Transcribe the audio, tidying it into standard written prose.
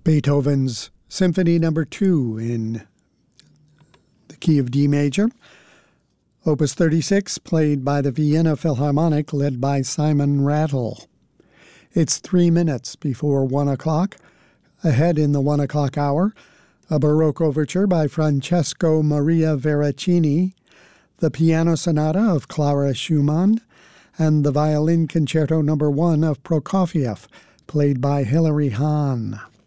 Beethoven's Symphony No. 2 in the key of D major. Opus 36, played by the Vienna Philharmonic, led by Simon Rattle. It's 3 minutes before 1 o'clock. Ahead in the 1 o'clock hour, a Baroque overture by Francesco Maria Veracini, the Piano Sonata of Clara Schumann, and the Violin Concerto No. 1 of Prokofiev, played by Hilary Hahn.